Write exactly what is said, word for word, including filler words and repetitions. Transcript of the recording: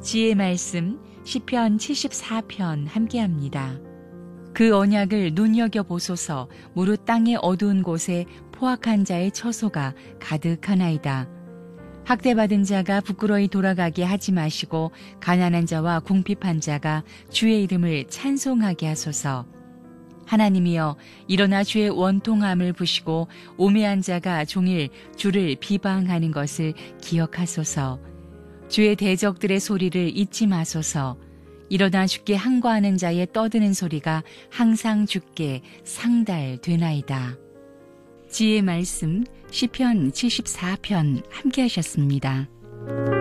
지혜의 말씀 시편 칠십사 편 함께합니다. 그 언약을 눈여겨보소서. 무릇 땅의 어두운 곳에 포악한 자의 처소가 가득하나이다. 학대받은 자가 부끄러이 돌아가게 하지 마시고 가난한 자와 궁핍한 자가 주의 이름을 찬송하게 하소서. 하나님이여, 일어나 주의 원통함을 부시고 오매한 자가 종일 주를 비방하는 것을 기억하소서. 주의 대적들의 소리를 잊지 마소서. 일어나 주께 항거하는 자의 떠드는 소리가 항상 주께 상달되나이다. 지혜의 말씀 시편 칠십사 편 함께 하셨습니다.